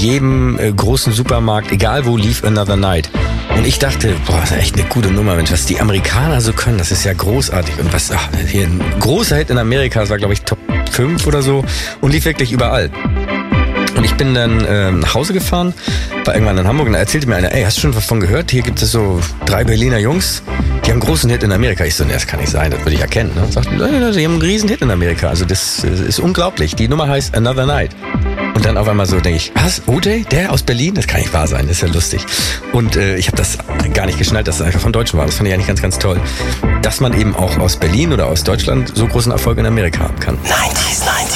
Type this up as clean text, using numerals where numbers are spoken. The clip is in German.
jedem großen Supermarkt, egal wo, lief Another Night. Und ich dachte, boah, das ist echt eine gute Nummer, Mensch, was die Amerikaner so können, das ist ja großartig. Und was, hier ein großer Hit in Amerika, das war glaube ich Top 5 oder so und lief wirklich überall. Und ich bin dann nach Hause gefahren, war irgendwann in Hamburg und da erzählte mir einer, ey, hast du schon was von gehört? Hier gibt es so 3 Berliner Jungs, die haben einen großen Hit in Amerika. Ich so, nee, das kann nicht sein, das würde ich erkennen. Ne? Sagt, die haben einen riesen Hit in Amerika, also das ist unglaublich. Die Nummer heißt Another Night. Und dann auf einmal so denke ich, was, OJ, der aus Berlin? Das kann nicht wahr sein, das ist ja lustig. Und ich habe das gar nicht geschnallt, dass es einfach von Deutschen war. Das fand ich eigentlich ganz, ganz toll. Dass man eben auch aus Berlin oder aus Deutschland so großen Erfolg in Amerika haben kann. 90s.